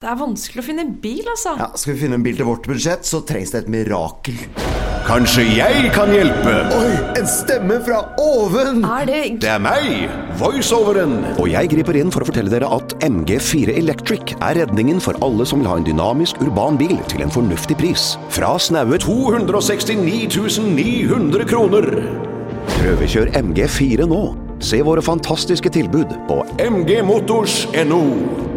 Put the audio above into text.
Det vanskelig å finne en bil, altså. Ja, skal vi finne en bil til vårt budsjett, så trengs det et mirakel. Kanskje jeg kan hjelpe? Oi, en stemme fra oven! Det er meg, voiceoveren. Og jeg griper inn for å fortelle dere at MG4 Electric er redningen for alle som vil ha en dynamisk urban bil til en fornuftig pris. Fra snaue 269 900 kroner. Prøvekjør MG4 nå. Se våre fantastiske tilbud på mgmotors.no.